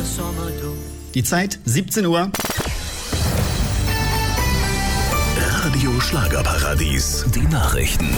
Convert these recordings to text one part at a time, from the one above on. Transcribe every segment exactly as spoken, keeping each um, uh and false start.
Die Zeit siebzehn Uhr. Radio Schlagerparadies, die Nachrichten.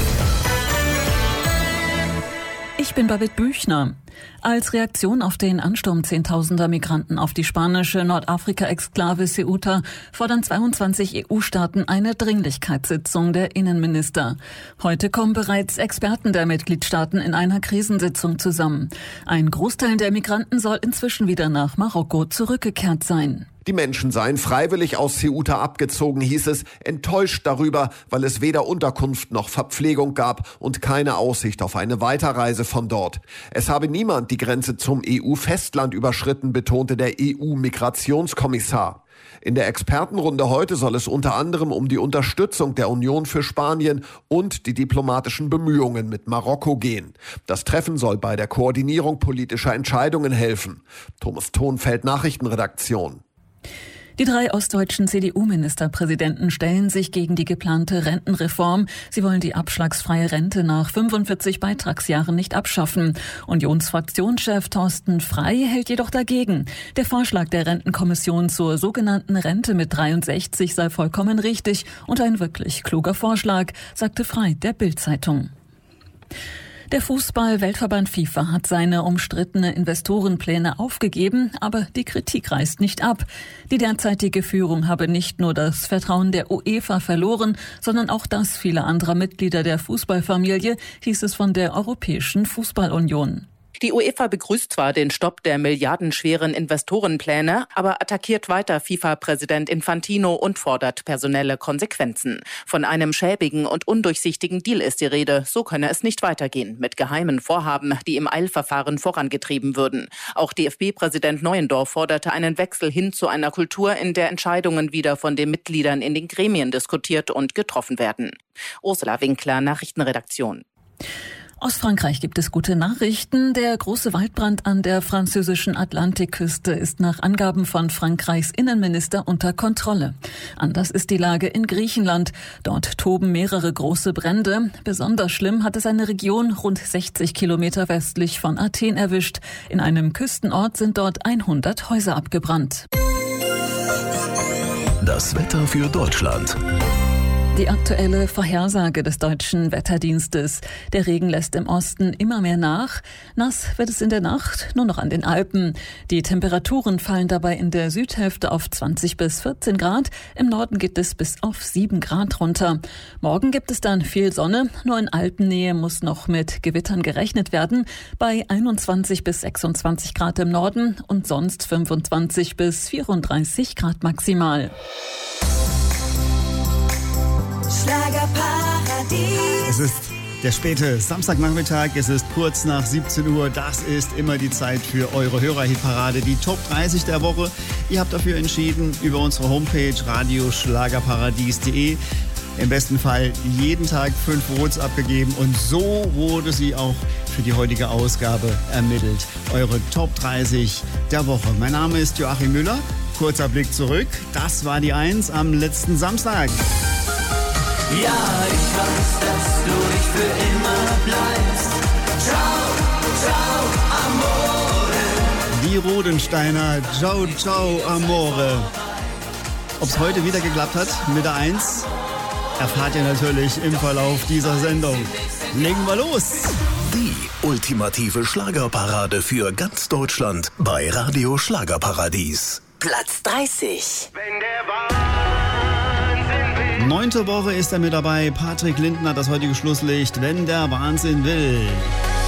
Ich bin Babette Büchner. Als Reaktion auf den Ansturm zehntausender Migranten auf die spanische Nordafrika-Exklave Ceuta fordern zweiundzwanzig E U-Staaten eine Dringlichkeitssitzung der Innenminister. Heute kommen bereits Experten der Mitgliedstaaten in einer Krisensitzung zusammen. Ein Großteil der Migranten soll inzwischen wieder nach Marokko zurückgekehrt sein. Die Menschen seien freiwillig aus Ceuta abgezogen, hieß es, enttäuscht darüber, weil es weder Unterkunft noch Verpflegung gab und keine Aussicht auf eine Weiterreise von dort. Es habe niemand die Grenze zum E U-Festland überschritten, betonte der E U-Migrationskommissar. In der Expertenrunde heute soll es unter anderem um die Unterstützung der Union für Spanien und die diplomatischen Bemühungen mit Marokko gehen. Das Treffen soll bei der Koordinierung politischer Entscheidungen helfen. Thomas Thonfeld, Nachrichtenredaktion. Die drei ostdeutschen C D U-Ministerpräsidenten stellen sich gegen die geplante Rentenreform. Sie wollen die abschlagsfreie Rente nach fünfundvierzig Beitragsjahren nicht abschaffen. Unionsfraktionschef Thorsten Frey hält jedoch dagegen. Der Vorschlag der Rentenkommission zur sogenannten Rente mit dreiundsechzig sei vollkommen richtig und ein wirklich kluger Vorschlag, sagte Frey der Bild-Zeitung. Der Fußball-Weltverband FIFA hat seine umstrittene Investorenpläne aufgegeben, aber die Kritik reißt nicht ab. Die derzeitige Führung habe nicht nur das Vertrauen der UEFA verloren, sondern auch das vieler anderer Mitglieder der Fußballfamilie, hieß es von der Europäischen Fußballunion. Die UEFA begrüßt zwar den Stopp der milliardenschweren Investorenpläne, aber attackiert weiter FIFA-Präsident Infantino und fordert personelle Konsequenzen. Von einem schäbigen und undurchsichtigen Deal ist die Rede. So könne es nicht weitergehen, mit geheimen Vorhaben, die im Eilverfahren vorangetrieben würden. Auch D F B-Präsident Neuendorf forderte einen Wechsel hin zu einer Kultur, in der Entscheidungen wieder von den Mitgliedern in den Gremien diskutiert und getroffen werden. Ursula Winkler, Nachrichtenredaktion. Aus Frankreich gibt es gute Nachrichten. Der große Waldbrand an der französischen Atlantikküste ist nach Angaben von Frankreichs Innenminister unter Kontrolle. Anders ist die Lage in Griechenland. Dort toben mehrere große Brände. Besonders schlimm hat es eine Region rund sechzig Kilometer westlich von Athen erwischt. In einem Küstenort sind dort hundert Häuser abgebrannt. Das Wetter für Deutschland. Die aktuelle Vorhersage des deutschen Wetterdienstes. Der Regen lässt im Osten immer mehr nach. Nass wird es in der Nacht nur noch an den Alpen. Die Temperaturen fallen dabei in der Südhälfte auf zwanzig bis vierzehn Grad. Im Norden geht es bis auf sieben Grad runter. Morgen gibt es dann viel Sonne. Nur in Alpennähe muss noch mit Gewittern gerechnet werden. Bei einundzwanzig bis sechsundzwanzig Grad im Norden und sonst fünfundzwanzig bis vierunddreißig Grad maximal. Es ist der späte Samstagnachmittag, es ist kurz nach siebzehn Uhr. Das ist immer die Zeit für eure Hörerhitparade, die Top dreißig der Woche. Ihr habt dafür entschieden, über unsere Homepage radioschlagerparadies punkt de. Im besten Fall jeden Tag fünf Votes abgegeben und so wurde sie auch für die heutige Ausgabe ermittelt. Eure Top dreißig der Woche. Mein Name ist Joachim Müller. Kurzer Blick zurück. Das war die eins am letzten Samstag. Ja, ich weiß, dass du nicht für immer bleibst. Ciao, ciao, amore. Die Rodensteiner, ciao, ciao, amore. Ob es heute wieder geklappt hat mit der eins, erfahrt ihr natürlich im Verlauf dieser Sendung. Legen wir los. Die ultimative Schlagerparade für ganz Deutschland bei Radio Schlagerparadies. Platz dreißig. Wenn der Wahnsinn will. Neunte Woche ist er mit dabei. Patrick Lindner, das heutige Schlusslicht, wenn der Wahnsinn will.